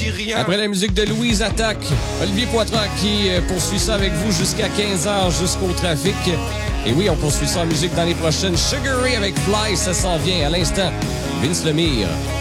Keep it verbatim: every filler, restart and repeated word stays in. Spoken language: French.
rien. Après la musique de Louise Attaque, Olivier Poitras qui poursuit ça avec vous jusqu'à quinze heures jusqu'au trafic. Et oui, on poursuit ça en musique dans les prochaines. Sugar Ray avec Fly, ça s'en vient à l'instant. Vince Lemire.